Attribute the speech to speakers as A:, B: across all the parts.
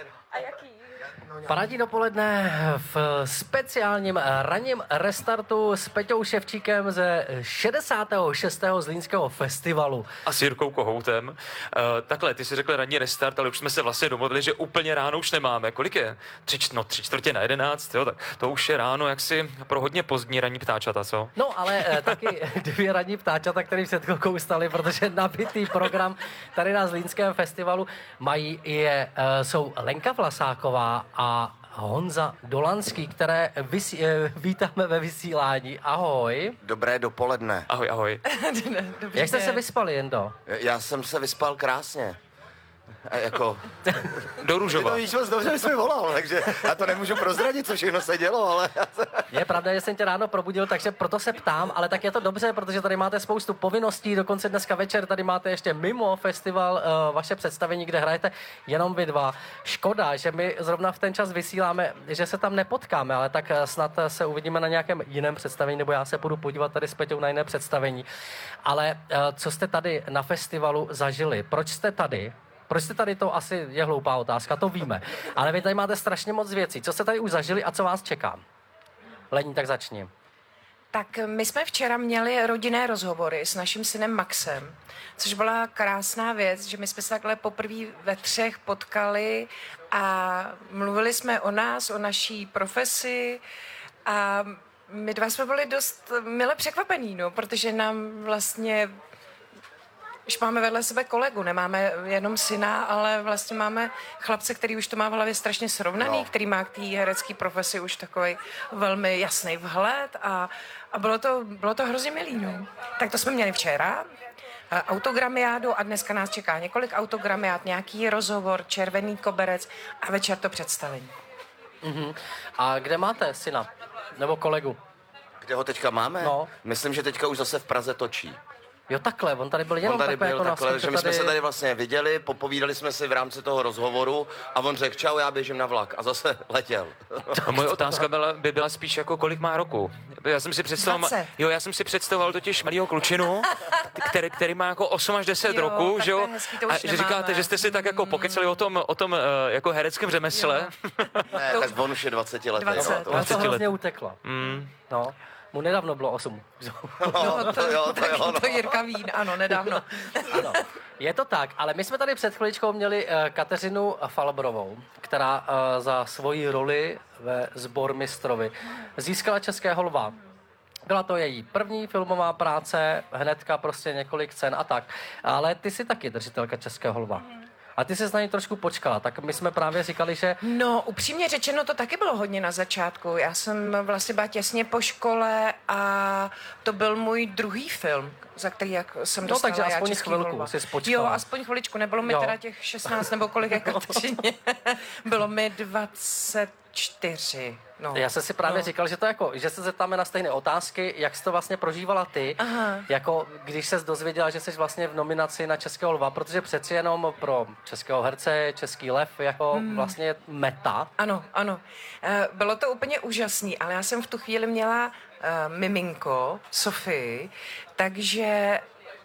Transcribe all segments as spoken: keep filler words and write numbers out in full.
A: A jaký?
B: Parádní dopoledne v speciálním ranním restartu s Peťou Ševčíkem ze šedesátého šestého Zlínského festivalu.
C: A s Jirkou Kohoutem. Uh, takhle, ty jsi řekl ranní restart, ale už jsme se vlastně domluvili, že úplně ráno už nemáme. Kolik je? Tři, no, tři čtvrtě na jedenáct, jo, tak to už je ráno jaksi pro hodně pozdní ranní ptáčata, co?
B: No, ale eh, taky dvě ranní ptáčata, který před chvilkou stali, protože nabitý program tady na Zlínském festivalu mají je, eh, jsou Lenka Vlasáková a Honza Dolanský, které vysí, eh, vítáme ve vysílání. Ahoj.
D: Dobré dopoledne.
C: Ahoj, ahoj.
A: Dobrý
B: Jak jste
A: den.
B: se vyspali, Jendo?
D: Já jsem se vyspal krásně. A jako...
C: Do
D: Ty
C: Růžova.
D: to víš moc dobře, že jsi mi volal, takže já to nemůžu prozradit, co všechno se dělo, ale...
B: Je pravda, že jsem tě ráno probudil, takže proto se ptám, ale tak je to dobře, protože tady máte spoustu povinností, dokonce dneska večer tady máte ještě mimo festival uh, vaše představení, kde hrajete jenom vy dva. Škoda, že my zrovna v ten čas vysíláme, že se tam nepotkáme, ale tak uh, snad se uvidíme na nějakém jiném představení, nebo já se půjdu podívat tady s Peťou na jiné představení. Ale uh, co jste tady na festivalu zažili? Proč jste tady? Proč jste tady, to asi je hloupá otázka, to víme. Ale vy tady máte strašně moc věcí. Co jste tady už zažili a co vás čeká? Lení, tak začni.
A: Tak my jsme včera měli rodinné rozhovory s naším synem Maxem, což byla krásná věc, že my jsme se takhle poprvé ve třech potkali a mluvili jsme o nás, o naší profesi a my dva jsme byli dost mile překvapení, no, protože nám vlastně... Už máme vedle sebe kolegu, nemáme jenom syna, ale vlastně máme chlapce, který už to má v hlavě strašně srovnaný, no. Který má k té herecké profesi už takový velmi jasný vhled a, a bylo, to, bylo to hrozně milý. No. Tak to jsme měli včera, autogramiádu a dneska nás čeká několik autogramiád, nějaký rozhovor, červený koberec a večer to představení.
B: Uh-huh. A kde máte syna? Nebo kolegu?
D: Kde ho teďka máme?
B: No.
D: Myslím, že teďka už zase v Praze točí.
B: Jo, takhle, on tady byl jenom
D: On tady
B: takhle,
D: byl
B: jako
D: takhle,
B: na
D: že my jsme se tady vlastně viděli, popovídali jsme si v rámci toho rozhovoru a on řekl, čau, já běžím na vlak a zase letěl.
C: A moje otázka byla, by byla spíš jako, kolik má roku. Já jsem si představoval,
A: dvacet.
C: jo, já jsem si představoval totiž malýho klučinu, který, který má jako osm až deset
A: Jo,
C: roku,
A: tak
C: že
A: to
C: jo?
A: je hezký, to už
C: A že
A: nemáme.
C: říkáte, že jste si tak jako pokecali o tom, o tom jako hereckém řemesle.
D: Ne,
A: To-
D: tak on už je dvacet letý.
A: dvacet.
D: jo, to-
B: Ona to
C: dvacet let.
B: hrozně utekla.
C: Mm.
B: No, mu nedávno bylo osm.
A: No, to,
D: jo, to jo, no.
A: to Jirka ví, ano, nedávno.
B: Ano, je to tak, ale my jsme tady před chviličkou měli uh, Kateřinu Falbrovou, která uh, za svoji roli ve Zbormistrovi získala Českého lva. Byla to její první filmová práce, hnedka prostě několik cen a tak. Ale ty jsi taky držitelka Českého lva. A ty jsi na něj trošku počkala, tak my jsme právě říkali, že...
A: No, upřímně řečeno, to taky bylo hodně na začátku. Já jsem vlastně byla těsně po škole a to byl můj druhý film, za který jak jsem
B: No,
A: dostala
B: takže
A: já
B: aspoň
A: Český
B: chvilku
A: holva.
B: jsi počkala.
A: Jo, aspoň chviličku, nebylo mi
B: Jo.
A: teda těch šestnáct nebo kolik je Kateřině. Bylo mi dvacet čtyři. No.
B: Já jsem si právě
A: no.
B: říkal, že to jako, že se zeptáme na stejné otázky, jak jsi to vlastně prožívala ty,
A: Aha.
B: jako když ses dozvěděla, že jsi vlastně v nominaci na Českého lva, protože přeci jenom pro českého herce, Český lev jako hmm. vlastně meta.
A: Ano, ano. Eh, Bylo to úplně úžasný, ale já jsem v tu chvíli měla uh, miminko, Sofii, takže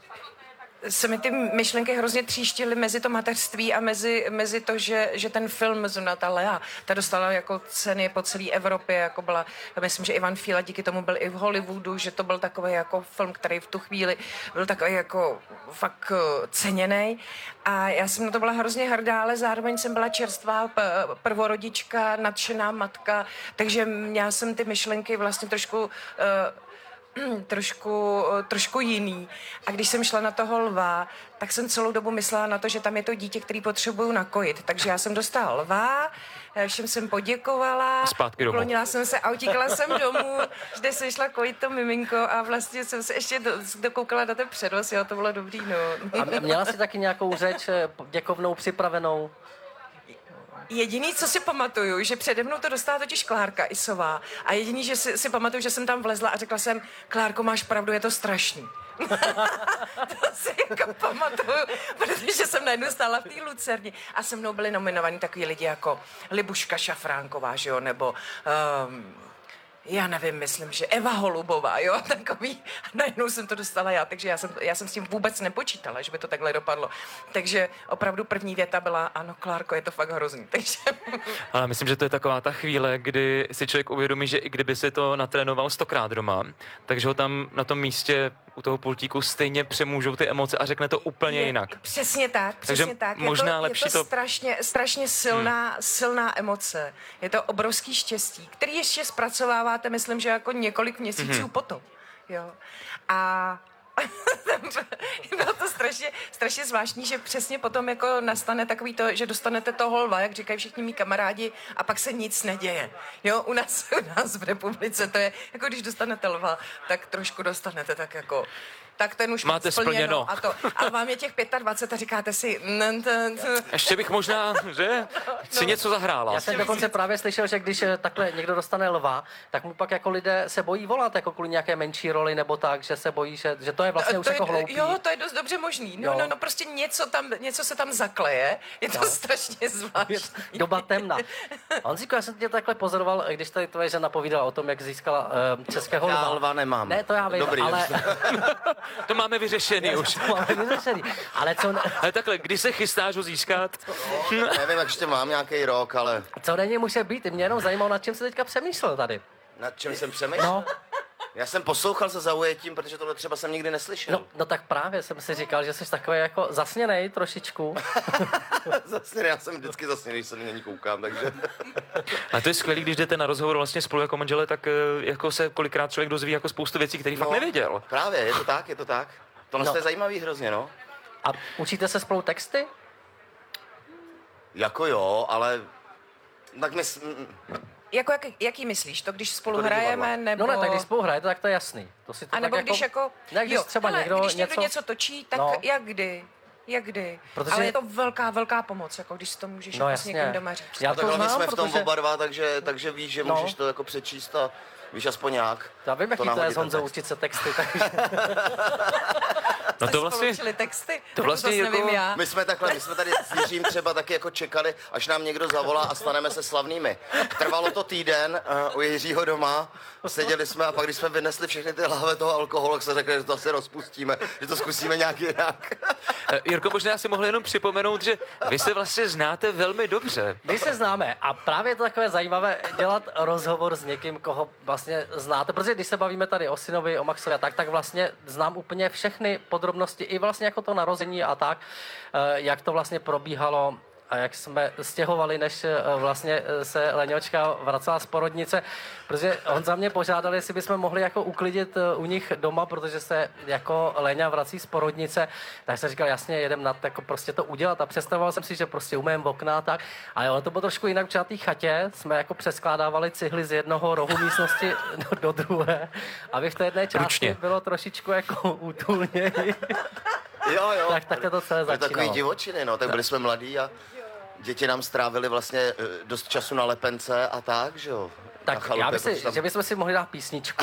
A: se mi ty myšlenky hrozně tříštily mezi to mateřství a mezi, mezi to, že, že ten film, zrovna ta Lea, ta dostala jako ceny po celé Evropě, jako byla, myslím, že Ivan Fíla díky tomu byl i v Hollywoodu, že to byl takový jako film, který v tu chvíli byl takový jako fakt ceněný. A já jsem na to byla hrozně hrdá, ale zároveň jsem byla čerstvá p- prvorodička, nadšená matka, takže měla jsem ty myšlenky vlastně trošku... Uh, trošku, trošku jiný. A když jsem šla na toho lva, tak jsem celou dobu myslela na to, že tam je to dítě, který potřebuju nakojit. Takže já jsem dostala lva, všem jsem poděkovala,
C: Zpátky domů.
A: uklonila jsem se a utíkala jsem domů, kde jsem šla kojit to miminko a vlastně jsem se ještě do, dokoukala na ten přenos, jo, to bylo dobrý, no.
B: A měla jsi taky nějakou řeč eh, děkovnou připravenou?
A: Jediný, co si pamatuju, že přede mnou to dostala totiž Klárka Isová a jediný, že si, si pamatuju, že jsem tam vlezla a řekla jsem, Klárko, máš pravdu, je to strašný. To si jako pamatuju, protože jsem najednou stála v té Lucerně a se mnou byli nominovaní takový lidi jako Libuška Šafránková, že jo, nebo um, já nevím, myslím, že Eva Holubová, jo, takový. Najednou jsem to dostala já, takže já jsem, já jsem s tím vůbec nepočítala, že by to takhle dopadlo. Takže opravdu první věta byla, ano, Klárko, je to fakt hrozný. Takže...
C: Ale myslím, že to je taková ta chvíle, kdy si člověk uvědomí, že i kdyby si to natrénoval stokrát doma, takže ho tam na tom místě u toho pultíku stejně přemůžou ty emoce a řekne to úplně
A: je,
C: jinak.
A: Přesně tak, přesně
C: Takže
A: tak. Je
C: možná
A: to,
C: lepší
A: je to,
C: to-
A: strašně, strašně silná, hmm. silná emoce. Je to obrovský štěstí, který ještě zpracováváte, myslím, že jako několik měsíců hmm. potom. Jo. A bylo to strašně, strašně zvláštní, že přesně potom jako nastane takový to, že dostanete toho lva, jak říkají všichni mý kamarádi, a pak se nic neděje. Jo, u nás, u nás v republice to je, jako když dostanete lva, tak trošku dostanete tak jako, tak ten už
C: Máte splněno.
A: A to, ale vám je těch dvacet pět a říkáte si, n, t, t,
C: Ještě bych možná, že? Si
A: No.
C: něco zahrála.
B: Já jsem dokonce právě slyšel, že když eh, takhle někdo dostane lva, tak mu pak jako lidé se bojí volat jako kvůli nějaké menší roli nebo tak, že se bojí, že, že to je vlastně
A: to
B: už
A: je,
B: jako hloupý.
A: jo, to je dost dobře možný. No,
B: Jo.
A: no, no, prostě něco tam, něco se tam zakleje. Je to
B: No.
A: strašně zvláštní.
B: Doba temna. Honzíku, já jsem tě takhle pozoroval, když tady tvoje žena povídala o tom, jak získala uh, českého
D: Já
B: lva.
D: lva nemám.
B: Ne, to já vím,
D: Dobrý,
B: ale...
C: To máme vyřešený už.
B: To máme vyřešený. Ale co,
C: Ale takhle, kdy se chystáš ho získat?
D: Nevím, jak ještě mám nějaký rok, ale
B: co není může být? Mě jenom zajímalo, nad čím se teďka přemýšlel tady.
D: nad čem jsem přemýšlel?
B: No,
D: Já jsem poslouchal se zaujetím, protože tohle třeba jsem nikdy neslyšel.
B: no, no tak právě jsem si říkal, že jsi takový jako zasněnej trošičku.
D: Zase, já jsem vždycky zasněný, když se na ní koukám, takže...
C: A to je skvělý, když jdete na rozhovor vlastně spolu jako manžele, tak eh, jako se kolikrát člověk dozví jako spoustu věcí, které fakt nevěděl.
D: Právě, je to tak, je to tak. Tohle
B: No.
D: je zajímavý hrozně, no.
B: A učíte se spolu texty?
D: Jako jo, ale... Tak my... s- mm,
A: Jako jak, jaký myslíš? To, když spolu
D: Jako
A: hrajeme,
D: divadla.
A: nebo...
B: No ne, tak když spolu hrajete, tak to je jasný. To si to
A: A nebo
B: tak
A: když jako...
B: Ne, když
A: jo,
B: třeba
A: hele,
B: někdo
A: když někdo
B: něco...
A: něco točí, tak
B: No.
A: jak kdy? Jak kdy?
B: Protože-
A: Ale je to velká, velká pomoc, jako když to můžeš
B: No
A: jako s někým
B: jasně.
A: doma říct.
B: Já
D: tak
B: to
D: hlavně
B: znám,
D: jsme v tom
B: protože...
D: oba dva, takže, takže víš, že
B: No.
D: můžeš to jako přečíst a víš aspoň nějak.
B: Já vím, jaký to je
D: nahodit
B: s
D: ten
B: Honzou
D: text.
B: učit se texty, takže...
C: No
A: Jste
C: to vlastně,
A: spolu učili texty?
C: to vlastně
A: to
C: jako-
A: nevím já.
D: My jsme takhle, my jsme tady s Jiřím třeba taky jako čekali, až nám někdo zavolá a staneme se slavnými. Trvalo to týden uh, u Jiřího doma, seděli jsme a pak, když jsme vynesli všechny ty lahve toho alkoholu, tak se řekli, že to asi rozpustíme, že to zkusíme nějak jinak.
C: Eh, Jirko, možná si mohl jenom připomenout, že vy se vlastně znáte velmi dobře.
B: My se známe a právě je to takové zajímavé dělat rozhovor s někým, koho vlastně znáte, protože když se bavíme tady o synovi, o Maxovi a tak, tak vlastně znám úplně všechny podrobnosti, i vlastně jako to narození a tak, eh, jak to vlastně probíhalo a jak jsme stěhovali, než eh, vlastně eh, se Leňočka vracela z porodnice, protože on za mě požádal, jestli bychom mohli jako uklidit eh, u nich doma, protože se jako Leňa vrací z porodnice, tak jsem říkal, jasně, jedem na jako prostě to udělat a představoval jsem si, že prostě umyjem okna a tak, ale ono to bylo trošku jinak, protože na té chatě jsme jako přeskládávali cihly z jednoho rohu místnosti do, do druhé, aby v té jedné části
C: Ručně.
B: bylo trošičku jako útulněji.
D: Jo, jo.
B: Tak takhle to celé
D: To je takový
B: začínalo.
D: divočiny, no, tak byli jsme mladí a děti nám strávili vlastně eh, dost času na lepence a tak, že jo. Na
B: Tak
D: chalupě,
B: já myslím,
D: protože tam-
B: že bychom si mohli dát písničku.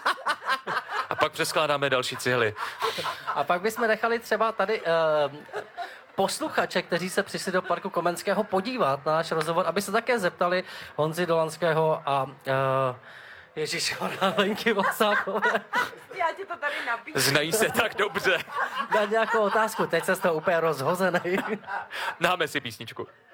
C: A pak přeskládáme další cihly.
B: A pak bychom nechali třeba tady uh, posluchače, kteří se přišli do parku Komenského podívat na náš rozhovor, aby se také zeptali Honzy Dolanského a uh, Ježíš, Lenky Vlasákové
A: Já ti to tady napíšu.
C: Znají se tak dobře.
B: na nějakou otázku. Teď se z toho úplně rozhozený.
C: Dáme si písničku.